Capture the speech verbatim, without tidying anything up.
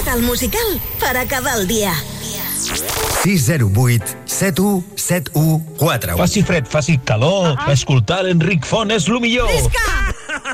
local musical per acabar el dia. sis zero vuit set u set u quatre. Faci fred, faci calor, escoltar l'Enric Font és lo millor. Visca!